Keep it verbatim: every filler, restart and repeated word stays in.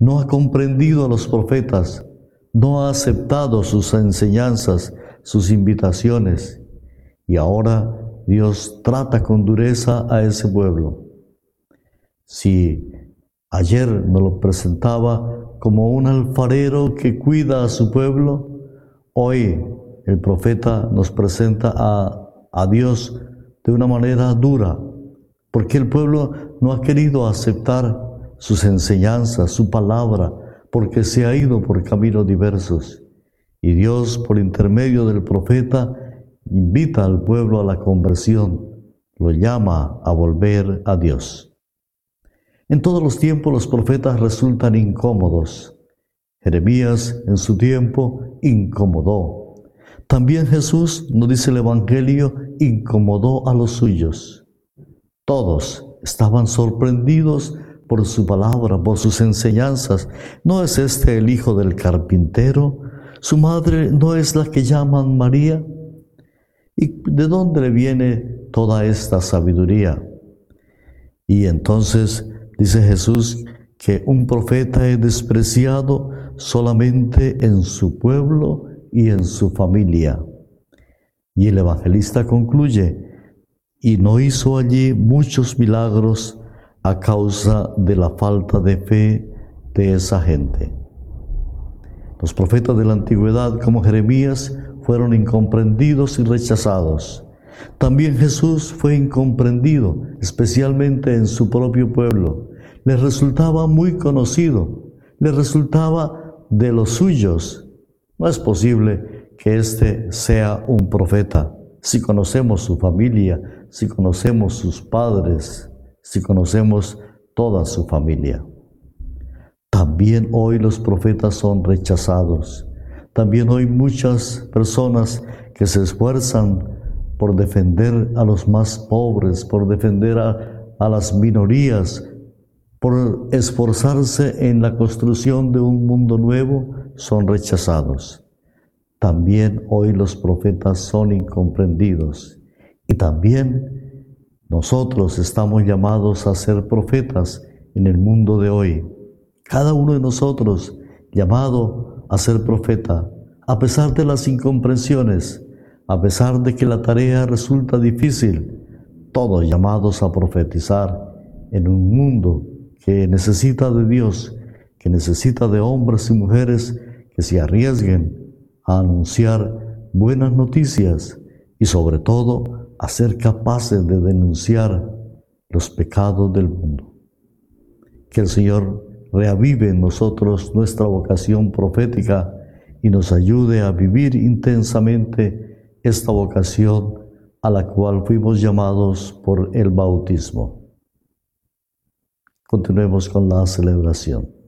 no ha comprendido a los profetas, no ha aceptado sus enseñanzas, sus invitaciones. Y ahora Dios trata con dureza a ese pueblo. Si ayer nos lo presentaba como un alfarero que cuida a su pueblo, hoy el profeta nos presenta a, a Dios de una manera dura, porque el pueblo no ha querido aceptar sus enseñanzas, su palabra, porque se ha ido por caminos diversos. Y Dios, por intermedio del profeta, invita al pueblo a la conversión, lo llama a volver a Dios. En todos los tiempos los profetas resultan incómodos. Jeremías en su tiempo incomodó. También Jesús, nos dice el Evangelio, incomodó a los suyos. Todos estaban sorprendidos por su palabra, por sus enseñanzas. ¿No es este el hijo del carpintero? ¿Su madre no es la que llaman María? ¿Y de dónde le viene toda esta sabiduría? Y entonces dice Jesús que un profeta es despreciado solamente en su pueblo y en su familia. Y el evangelista concluye, y no hizo allí muchos milagros a causa de la falta de fe de esa gente. Los profetas de la antigüedad, como Jeremías, fueron incomprendidos y rechazados. También Jesús fue incomprendido, especialmente en su propio pueblo. Les resultaba muy conocido, les resultaba de los suyos. No es posible que éste sea un profeta. Si conocemos su familia, si conocemos sus padres, si conocemos toda su familia. También hoy los profetas son rechazados. También hoy muchas personas que se esfuerzan por defender a los más pobres, por defender a, a las minorías, por esforzarse en la construcción de un mundo nuevo, son rechazados. También hoy los profetas son incomprendidos. Y también nosotros estamos llamados a ser profetas en el mundo de hoy. Cada uno de nosotros llamado a ser profeta, a pesar de las incomprensiones, a pesar de que la tarea resulta difícil, todos llamados a profetizar en un mundo que necesita de Dios, que necesita de hombres y mujeres que se arriesguen a anunciar buenas noticias y sobre todo a ser capaces de denunciar los pecados del mundo. Que el Señor reavive en nosotros nuestra vocación profética y nos ayude a vivir intensamente esta vocación a la cual fuimos llamados por el bautismo. Continuemos con la celebración.